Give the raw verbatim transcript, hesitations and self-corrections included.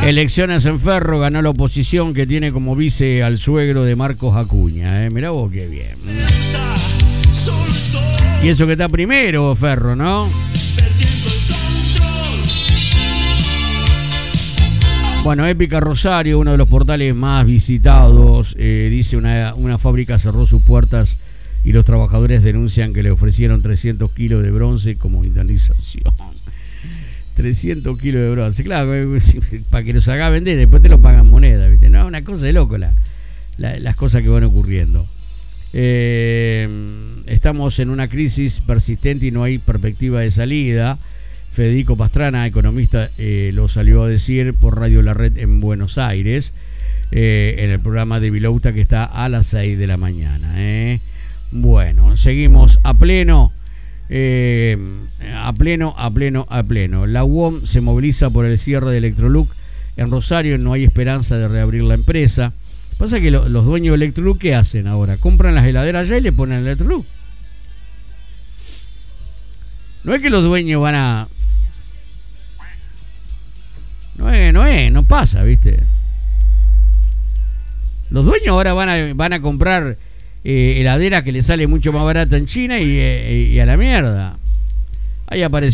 Elecciones en Ferro, ganó la oposición que tiene como vice al suegro de Marcos Acuña. ¿eh? Mirá vos qué bien. Y eso que está primero, Ferro, ¿no? Bueno, Épica Rosario, uno de los portales más visitados, eh, dice una, una fábrica cerró sus puertas y los trabajadores denuncian que le ofrecieron trescientos kilos de bronce como indemnización. trescientos kilos de bronce, claro, para que los haga vender, después te lo pagan moneda, ¿viste? No, una cosa de loco la, la, las cosas que van ocurriendo. Eh, estamos en una crisis persistente y no hay perspectiva de salida. Federico Pastrana, economista, eh, lo salió a decir por Radio La Red en Buenos Aires, eh, en el programa de Vilouta que está a las seis de la mañana. ¿eh? Bueno, seguimos a pleno, eh, a pleno, a pleno, a pleno. La U O M se moviliza por el cierre de Electrolux. En Rosario no hay esperanza de reabrir la empresa. Pasa que lo, los dueños de Electrolux, ¿qué hacen ahora? Compran las heladeras allá y le ponen Electrolux. No es que los dueños van a... No es, no es, no pasa, ¿viste? Los dueños ahora van a, van a comprar eh, heladera que le sale mucho más barata en China y, eh, y a la mierda. Ahí apareció